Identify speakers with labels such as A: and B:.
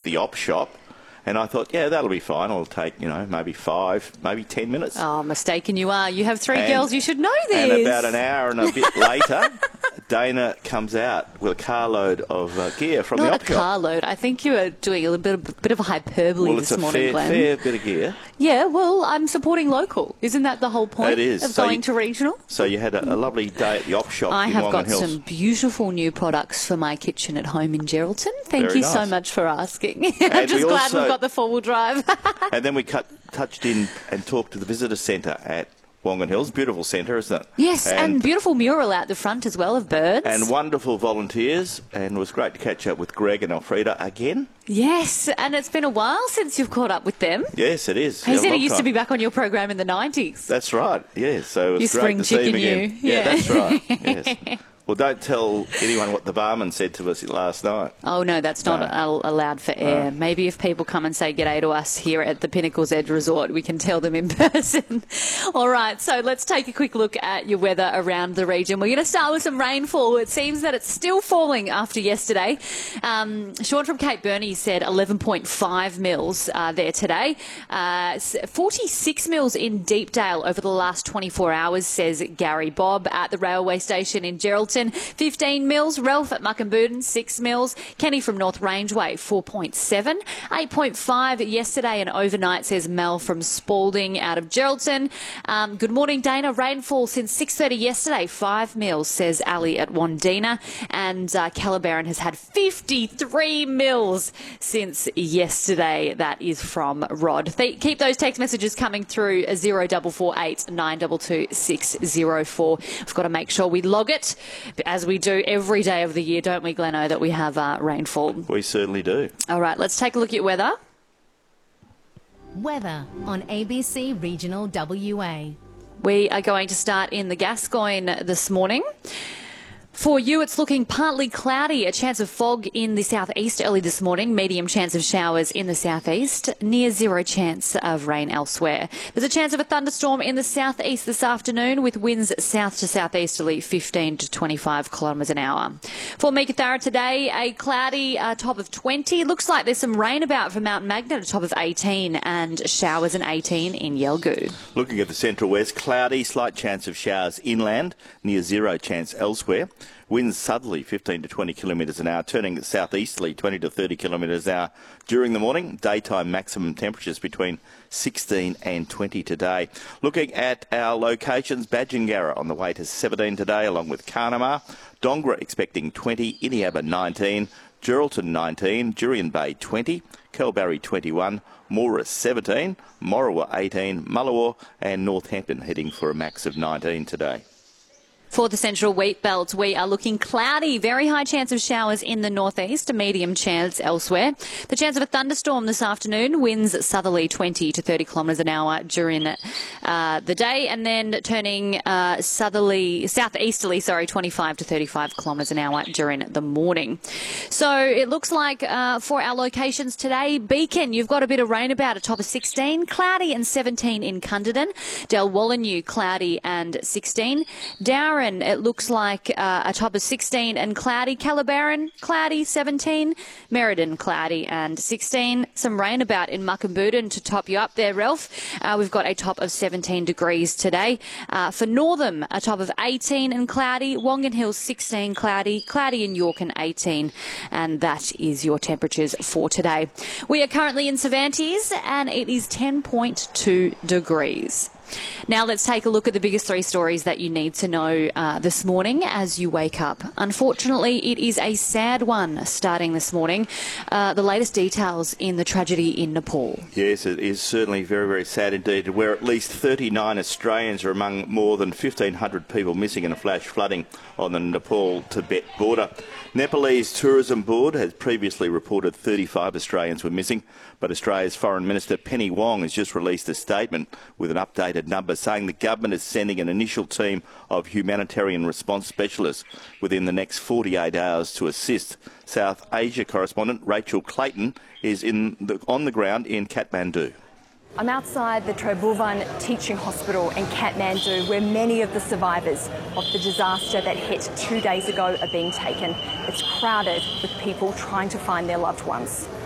A: the op shop. And I thought, yeah, that'll be fine. I'll take, maybe 5, maybe 10 minutes.
B: Oh, mistaken you are. You have 3 girls. You should know this.
A: And about an hour and a bit later, Dana comes out with a carload of gear from the op shop.
B: Not a carload. I think you are doing a bit of a hyperbole this morning, Glenn.
A: Well, it's a fair bit of gear.
B: Yeah, well, I'm supporting local. Isn't that the whole point of going to regional?
A: So you had a lovely day at the op shop
B: I
A: in
B: have
A: Wongan
B: got
A: Hills.
B: some beautiful new products for my kitchen at home in Geraldton. Thank you so much for asking. I'm just glad we've got the 4-wheel drive.
A: And then we touched in and talked to the visitor centre at Wongan Hills. Beautiful centre, isn't it?
B: Yes, and beautiful mural out the front as well of birds.
A: And wonderful volunteers. And it was great to catch up with Greg and Elfrida again.
B: Yes, and it's been a while since you've caught up with them.
A: Yes, it is.
B: He said he used to be back on your program in the 90s.
A: That's right, yes. So it was
B: you
A: great to see him again. Yeah, that's right, yes. Well, don't tell anyone what the barman said to us last night.
B: Oh, no, that's not allowed for air. Maybe if people come and say g'day to us here at the Pinnacles Edge Resort, we can tell them in person. All right, so let's take a quick look at your weather around the region. We're going to start with some rainfall. It seems that it's still falling after yesterday. Sean from Cape Burney said 11.5 mils there today. 46 mils in Deepdale over the last 24 hours, says Gary Bob at the railway station in Geraldton. 15 mils. Ralph at Muckenbuden, 6 mils. Kenny from North Rangeway, 4.7. 8.5 yesterday and overnight, says Mel from Spalding out of Geraldton. Good morning, Dana. Rainfall since 6:30 yesterday, 5 mils, says Ali at Wandina. And Calabaran has had 53 mils since yesterday. That is from Rod. Keep those text messages coming through 0448 922 604. We've got to make sure we log it, as we do every day of the year, don't we, Gleno, that we have rainfall?
A: We certainly do.
B: All right, let's take a look at weather.
C: Weather on ABC Regional WA.
B: We are going to start in the Gascoyne this morning. For you, it's looking partly cloudy, a chance of fog in the southeast early this morning, medium chance of showers in the southeast, near 0 chance of rain elsewhere. There's a chance of a thunderstorm in the southeast this afternoon with winds south to southeasterly 15 to 25 kilometres an hour. For Meekatharra today, a cloudy top of 20. Looks like there's some rain about for Mount Magnet, a top of 18, and showers an 18 in Yelgoo.
A: Looking at the central west, cloudy, slight chance of showers inland, near 0 chance elsewhere. Winds southerly 15 to 20 kilometres an hour, turning southeasterly 20 to 30 kilometres an hour during the morning. Daytime maximum temperatures between 16 and 20 today. Looking at our locations, Badgingarra on the way to 17 today, along with Carnamah. Dongra expecting 20, Iniaba 19, Geraldton 19, Jurien Bay 20, Kelbarri 21, Moora 17, Morawa 18, Mullawa and Northampton heading for a max of 19 today.
B: For the central wheat belt, we are looking cloudy. Very high chance of showers in the northeast, a medium chance elsewhere. The chance of a thunderstorm this afternoon, winds southerly 20 to 30 kilometres an hour during the day, and then turning southeasterly, 25 to 35 kilometres an hour during the morning. So it looks like for our locations today, Beacon, you've got a bit of rain about, a top of 16, cloudy and 17 in Cunderdin. Dalwallinu, cloudy and 16. Darren, it looks like a top of 16 and cloudy. Calabaran, cloudy, 17. Merredin, cloudy and 16. Some rain about in Muckenbuden to top you up there, Ralph. We've got a top of 17 degrees today. For Northam, a top of 18 and cloudy. Wongan Hills, 16, cloudy. Cloudy in York and 18. And that is your temperatures for today. We are currently in Cervantes and it is 10.2 degrees. Now let's take a look at the biggest 3 stories that you need to know this morning as you wake up. Unfortunately, it is a sad one starting this morning. The latest details in the tragedy in Nepal.
A: Yes, it is certainly very, very sad indeed, where at least 39 Australians are among more than 1,500 people missing in a flash flooding on the Nepal-Tibet border. Nepalese Tourism Board has previously reported 35 Australians were missing, but Australia's Foreign Minister Penny Wong has just released a statement with an updated number saying the government is sending an initial team of humanitarian response specialists within the next 48 hours to assist. South Asia correspondent Rachel Clayton is on the ground in Kathmandu.
D: I'm outside the Tribhuvan Teaching Hospital in Kathmandu, where many of the survivors of the disaster that hit 2 days ago are being taken. It's crowded with people trying to find their loved ones.